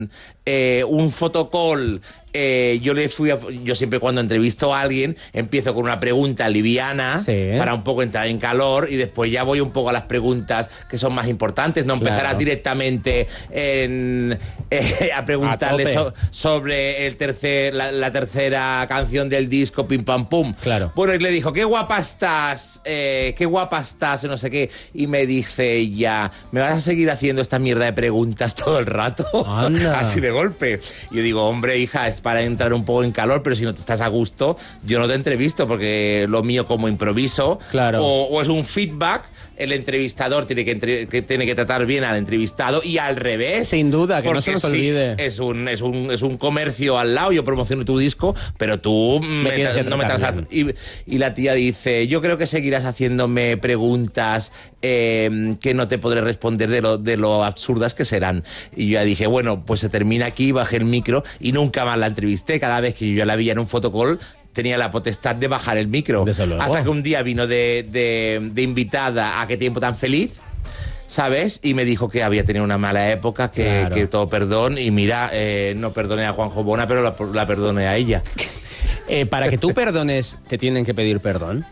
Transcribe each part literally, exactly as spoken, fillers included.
Eh, un fotocall, eh, yo le fui a, yo siempre cuando entrevisto a alguien empiezo con una pregunta liviana, sí, para un poco entrar en calor y después ya voy un poco a las preguntas que son más importantes, no empezar claro. directamente en, eh, a preguntarle a so, sobre el tercer, la, la tercera canción del disco, pim pam pum. Claro. Bueno, y le dijo, qué guapa estás, eh, qué guapa estás, no sé qué, y me dice ella, ¿me vas a seguir haciendo esta mierda de preguntas todo el rato? Anda. Así de golpe. Y yo digo, hombre, hija, es para entrar un poco en calor, pero si no te estás a gusto, yo no te entrevisto, porque lo mío como improviso, claro. o, o es un feedback, el entrevistador tiene que, entre, que, tiene que tratar bien al entrevistado y al revés. Sin duda, que no se nos olvide. Sí, es, un, es, un, es un comercio al lado, yo promociono tu disco, pero tú me me ta, no me tratas. Y, y la tía dice, yo creo que seguirás haciéndome preguntas eh, que no te podré responder de lo, de lo absurdas que serán. Y yo ya dije, bueno, pues se termina aquí, bajé el micro y nunca más la entrevisté. Cada vez que yo la veía en un fotocall tenía la potestad de bajar el micro. Hasta que un día vino de, de, de invitada a Qué tiempo tan feliz, ¿sabes? Y me dijo que había tenido una mala época, que, claro. que todo perdón. Y mira, eh, no perdoné a Juanjo Bona, pero la, la perdoné a ella. Eh, para que tú perdones, ¿te tienen que pedir perdón?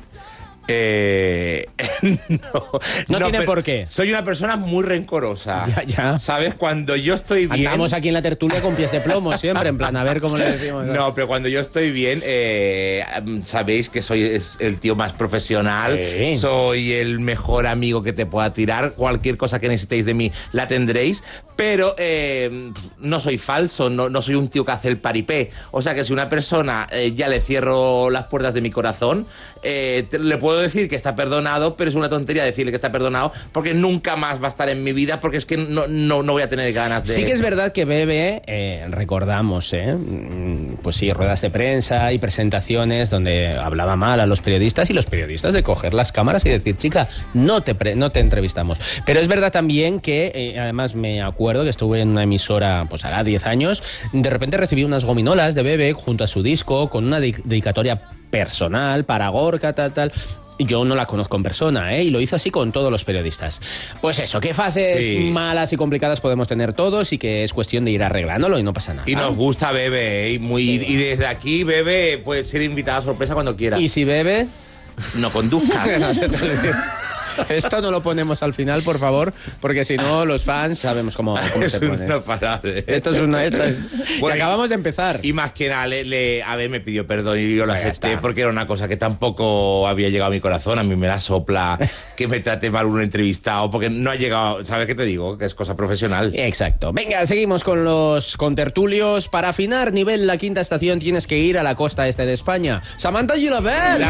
Eh, no, no, no tiene por qué. Soy una persona muy rencorosa. Ya, ya. ¿Sabes? Cuando yo estoy bien... Andamos aquí en la tertulia con pies de plomo siempre, en plan, a ver cómo le decimos. No, pero cuando yo estoy bien, eh, sabéis que soy el tío más profesional, sí. Soy el mejor amigo que te pueda tirar, cualquier cosa que necesitéis de mí la tendréis, pero eh, no soy falso, no, no soy un tío que hace el paripé. O sea que si una persona eh, ya le cierro las puertas de mi corazón, eh, te, le puedo decir que está perdonado, pero es una tontería decirle que está perdonado porque nunca más va a estar en mi vida, porque es que no, no, no voy a tener ganas de... Sí que es verdad que Bebe, eh, recordamos, eh, pues sí, ruedas de prensa y presentaciones donde hablaba mal a los periodistas y los periodistas de coger las cámaras y decir, chica, no te, pre no te entrevistamos. Pero es verdad también que, eh, además me acuerdo que estuve en una emisora, pues hará diez años, de repente recibí unas gominolas de Bebe junto a su disco con una dedicatoria personal para Gorka, tal, tal... Yo no la conozco en persona, ¿eh? Y lo hizo así con todos los periodistas. Pues eso, qué fases sí. malas y complicadas podemos tener todos y que es cuestión de ir arreglándolo y no pasa nada. Y nos gusta Bebe, ¿eh? Y, muy, sí. y desde aquí, Bebe, puede ser invitada a sorpresa cuando quiera. ¿Y si Bebe? No conduzcas. Esto no lo ponemos al final, por favor, porque si no, los fans sabemos cómo, cómo se pone. No parar, ¿eh? Esto es una... Esto es... Bueno, y acabamos de empezar. Y más que nada, le, le, a ver, me pidió perdón y yo lo acepté porque era una cosa que tampoco había llegado a mi corazón. A mí me la sopla que me trate mal un entrevistado porque no ha llegado... ¿Sabes qué te digo? Que es cosa profesional. Exacto. Venga, seguimos con los contertulios. Para afinar nivel la quinta estación tienes que ir a la costa este de España. Samantha Gilabert.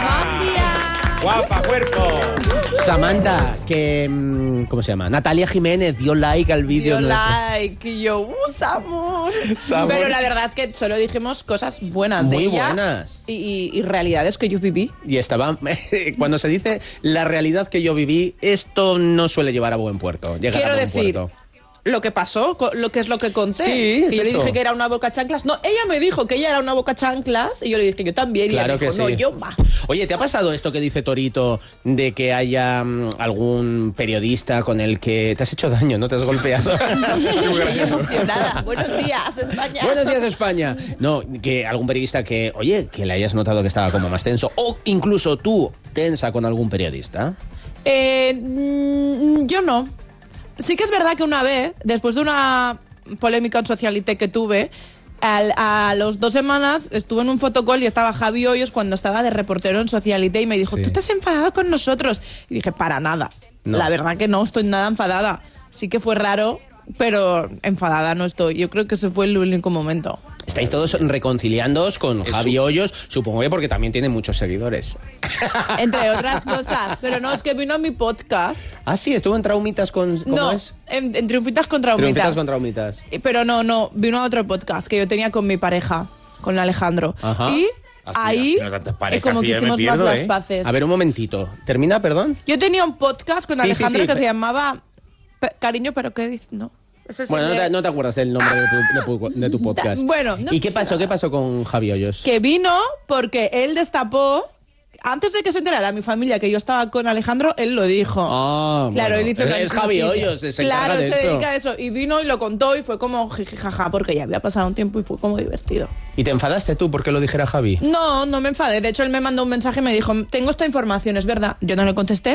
¡Guapa, cuerpo! Samantha, que... ¿cómo se llama? Natalia Jiménez dio like al vídeo. Dio like, y yo, ¡uh, Samur! Pero la verdad es que solo dijimos cosas buenas Muy de ella. buenas. Y, y, y realidades que yo viví. Y estaba... Cuando se dice la realidad que yo viví, esto no suele llevar a buen puerto. Llegar Quiero a buen decir... puerto. Lo que pasó, lo que es lo que conté. Sí, es que yo eso. le dije que era una boca chanclas. No, ella me dijo que ella era una boca chanclas y yo le dije yo también. Claro y ella me dijo, que sí. no, yo va. Oye, ¿te ha pasado esto que dice Torito de que haya um, algún periodista con el que te has hecho daño, no te has golpeado? Estoy emocionada. Buenos días, España. Buenos días, España. No, que algún periodista que, oye, que le hayas notado que estaba como más tenso, o incluso tú tensa con algún periodista. Eh, mmm, yo no. Sí que es verdad que una vez, después de una polémica en Socialité que tuve, al, a las dos semanas estuve en un fotocall y estaba Javi Hoyos cuando estaba de reportero en Socialité y me dijo, sí. ¿tú te has enfadado con nosotros? Y dije, para nada. No. La verdad que no estoy nada enfadada. Sí que fue raro, pero enfadada no estoy. Yo creo que ese fue el único momento. Estáis todos reconciliándoos con Eso. Javi Hoyos, supongo que porque también tiene muchos seguidores. Entre otras cosas. Pero no, es que vino a mi podcast. Ah, sí, estuvo en Traumitas con... ¿Cómo no, es? En, en Triunfitas con Traumitas. Triunfitas con Traumitas. Pero no, no, vino a otro podcast que yo tenía con mi pareja, con Alejandro. Ajá. Y... Hostia, ahí parejas, es como que hicimos pierdo, más ¿eh? las paces. A ver, un momentito. ¿Termina, perdón? Yo tenía un podcast con sí, Alejandro sí, sí, que se llamaba... Cariño, pero ¿qué dices? No. Bueno, no te, no te acuerdas del nombre de, tu, de, tu, de tu podcast. Bueno, no ¿Y qué pasó? ¿Qué pasó con Javi Hoyos? Que vino porque él destapó Antes de que se enterara mi familia que yo estaba con Alejandro, él lo dijo. Ah, claro, bueno. él hizo Es Javi Hoyos, se Claro, encarga de se eso. dedica a eso. Y vino y lo contó y fue como jijijaja, porque ya había pasado un tiempo y fue como divertido. ¿Y te enfadaste tú porque lo dijera Javi? No, no me enfadé. De hecho, él me mandó un mensaje y me dijo, tengo esta información, ¿es verdad? Yo no le contesté.